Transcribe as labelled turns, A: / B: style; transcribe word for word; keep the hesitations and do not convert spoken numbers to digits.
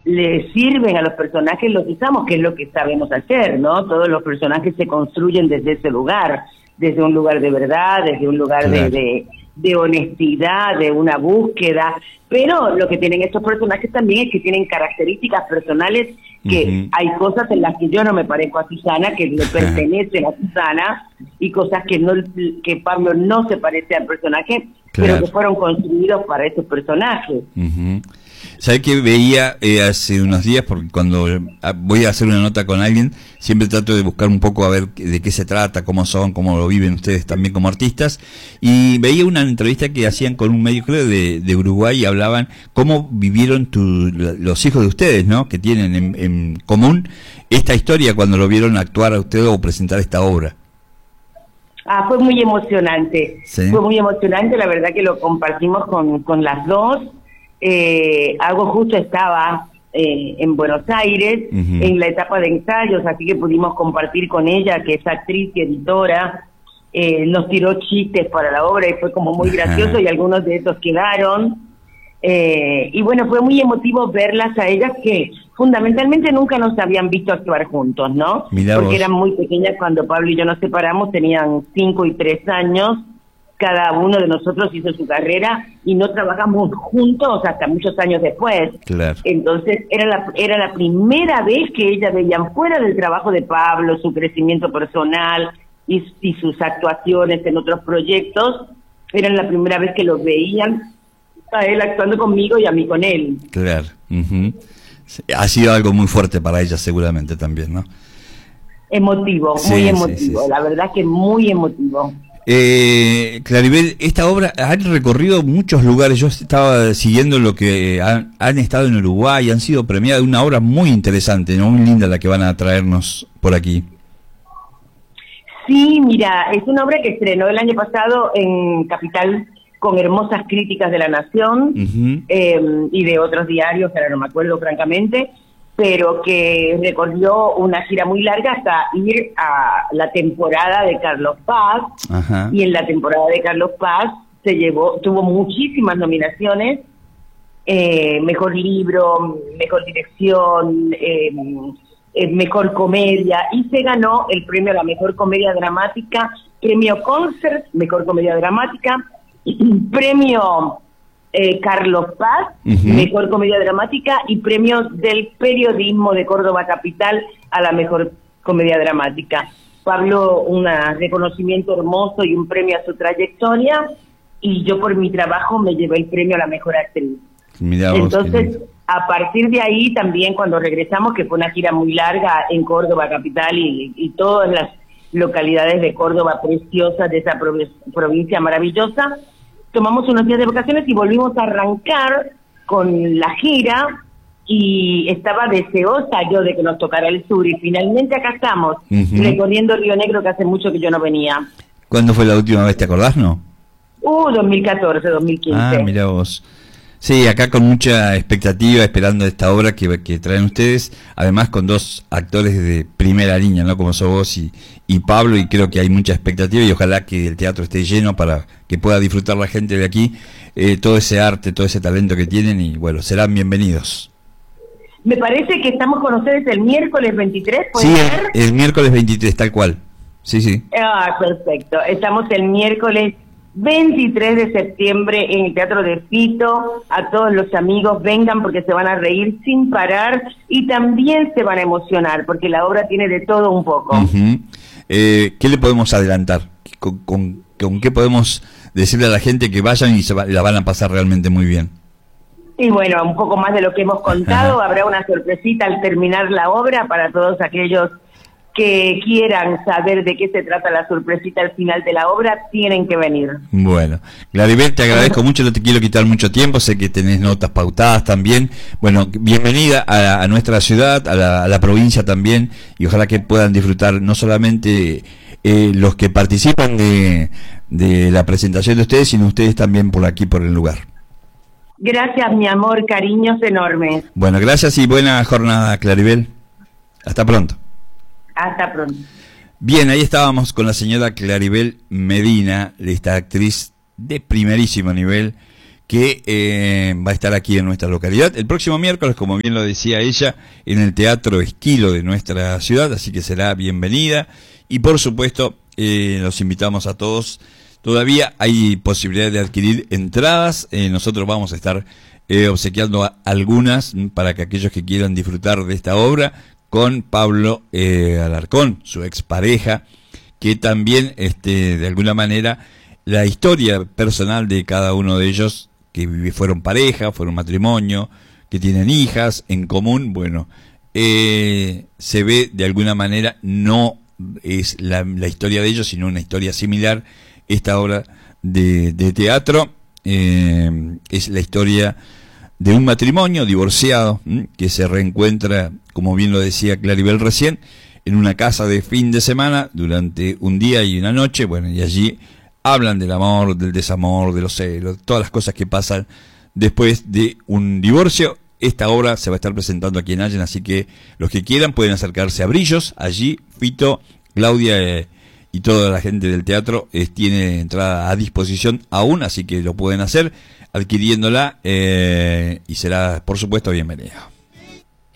A: le sirven a los personajes, los usamos, que es lo que sabemos hacer, ¿no? Todos los personajes se construyen desde ese lugar, desde un lugar de verdad, desde un lugar claro. de, de, de honestidad, de una búsqueda, pero lo que tienen estos personajes también es que tienen características personales, que uh-huh. hay cosas en las que yo no me parezco a Susana, que le pertenecen a Susana, y cosas que no que Pablo no se parece al personaje, claro. pero que fueron construidos para esos personajes.
B: Uh-huh. ¿Sabes qué veía eh, hace unos días? Porque cuando voy a hacer una nota con alguien, siempre trato de buscar un poco a ver de qué se trata, cómo son, cómo lo viven ustedes también como artistas. Y veía una entrevista que hacían con un medio, creo, de, de Uruguay, y hablaban cómo vivieron tu, los hijos de ustedes, ¿no? Que tienen en, en común esta historia cuando lo vieron actuar a ustedes o presentar esta obra.
A: Ah, fue muy emocionante. ¿Sí? Fue muy emocionante, la verdad que lo compartimos con, con las dos. Eh, algo justo estaba eh, en Buenos Aires, uh-huh. en la etapa de ensayos, así que pudimos compartir con ella, que es actriz y editora, eh, nos tiró chistes para la obra y fue como muy gracioso, y algunos de esos quedaron, eh, y bueno, fue muy emotivo verlas a ellas, que fundamentalmente nunca nos habían visto actuar juntos, ¿no? Mirá Porque vos. Eran muy pequeñas cuando Pablo y yo nos separamos, tenían cinco y tres años, cada uno de nosotros hizo su carrera y no trabajamos juntos hasta muchos años después. Claro. Entonces era la era la primera vez que ellas veían, fuera del trabajo de Pablo, su crecimiento personal y, y sus actuaciones en otros proyectos, era la primera vez que los veían a él actuando conmigo y a mí con él.
B: Claro. Uh-huh. Ha sido algo muy fuerte para ellas seguramente también, ¿no?
A: Emotivo, sí, muy emotivo, sí, sí, sí. La verdad que muy emotivo.
B: Eh, Claribel, esta obra han recorrido muchos lugares. Yo estaba siguiendo lo que han, han estado en Uruguay, han sido premiadas, una obra muy interesante, ¿no? Muy linda la que van a traernos por aquí.
A: Sí, mira, es una obra que estrenó el año pasado en Capital con hermosas críticas de La Nación, uh-huh. eh, y de otros diarios, ahora no me acuerdo francamente, pero que recorrió una gira muy larga hasta ir a la temporada de Carlos Paz. Ajá. Y en la temporada de Carlos Paz se llevó, tuvo muchísimas nominaciones, eh, mejor libro, mejor dirección, eh, eh, mejor comedia, y se ganó el premio a la mejor comedia dramática, premio Concert, mejor comedia dramática, premio Eh, Carlos Paz, uh-huh. mejor comedia dramática, y premios del periodismo de Córdoba Capital a la mejor comedia dramática. Pablo, un reconocimiento hermoso y un premio a su trayectoria, y yo por mi trabajo me llevé el premio a la mejor actriz. Mirá vos, Entonces, a partir de ahí también cuando regresamos, que fue una gira muy larga en Córdoba Capital y, y todas las localidades de Córdoba preciosas de esa prov- provincia maravillosa, tomamos unos días de vacaciones y volvimos a arrancar con la gira, y estaba deseosa yo de que nos tocara el sur, y finalmente acá estamos, uh-huh. recorriendo Río Negro, que hace mucho que yo no venía.
B: ¿Cuándo fue la última vez, te acordás, no?
A: Uh, dos mil catorce, dos mil quince.
B: Ah, mirá vos. Sí, acá con mucha expectativa, esperando esta obra que, que traen ustedes, además con dos actores de primera línea, ¿no? Como sos vos y, y Pablo, y creo que hay mucha expectativa, y ojalá que el teatro esté lleno para que pueda disfrutar la gente de aquí, eh, todo ese arte, todo ese talento que tienen, y bueno, serán bienvenidos.
A: Me parece que estamos con ustedes el miércoles veintitrés, ¿puede
B: sí,
A: ser?
B: el, el miércoles veintitrés, tal cual. Sí, sí.
A: Ah, perfecto. Estamos el miércoles veintitrés de septiembre en el Teatro de Fito. A todos los amigos, vengan porque se van a reír sin parar y también se van a emocionar porque la obra tiene de todo un poco.
B: Uh-huh. eh, ¿Qué le podemos adelantar? ¿Con, con, con qué podemos decirle a la gente que vayan y se va, la van a pasar realmente muy bien?
A: Y bueno, un poco más de lo que hemos contado. Habrá una sorpresita al terminar la obra para todos aquellos que quieran saber de qué se trata la sorpresita al final de la obra, tienen que venir.
B: Bueno, Claribel, te agradezco mucho, no te quiero quitar mucho tiempo, sé que tenés notas pautadas también. Bueno, bienvenida a, a nuestra ciudad, a la, a la provincia también, y ojalá que puedan disfrutar no solamente eh, los que participan de, de la presentación de ustedes, sino ustedes también por aquí, por el lugar.
A: Gracias, mi amor, cariños enormes.
B: Bueno, gracias y buena jornada, Claribel. Hasta pronto.
A: Hasta pronto.
B: Bien, ahí estábamos con la señora Claribel Medina, esta actriz de primerísimo nivel, que eh, va a estar aquí en nuestra localidad el próximo miércoles, como bien lo decía ella, en el Teatro Esquilo de nuestra ciudad, así que será bienvenida. Y por supuesto, eh, los invitamos a todos. Todavía hay posibilidad de adquirir entradas, eh, nosotros vamos a estar eh, obsequiando a algunas para que aquellos que quieran disfrutar de esta obra con Pablo eh, Alarcón, su expareja, que también este, de alguna manera la historia personal de cada uno de ellos, que fueron pareja, fueron matrimonio, que tienen hijas en común, bueno, eh, se ve de alguna manera, no es la, la historia de ellos, sino una historia similar. Esta obra de, de teatro eh, es la historia de un matrimonio divorciado ¿m? que se reencuentra, como bien lo decía Claribel recién, en una casa de fin de semana durante un día y una noche, bueno, y allí hablan del amor, del desamor, de los celos, todas las cosas que pasan después de un divorcio. Esta obra se va a estar presentando aquí en Allen, así que los que quieran pueden acercarse a Brillos. Allí Fito, Claudia eh, y toda la gente del teatro eh, tiene entrada a disposición aún, así que lo pueden hacer adquiriéndola eh, y será, por supuesto, bienvenida.